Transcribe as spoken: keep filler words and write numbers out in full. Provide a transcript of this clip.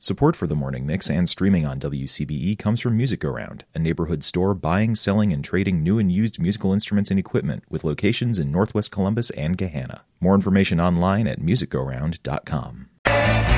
Support for The Morning Mix and streaming on W C B E comes from Music Go Round, a neighborhood store buying, selling, and trading new and used musical instruments and equipment with locations in Northwest Columbus and Gahanna. More information online at music go round dot com.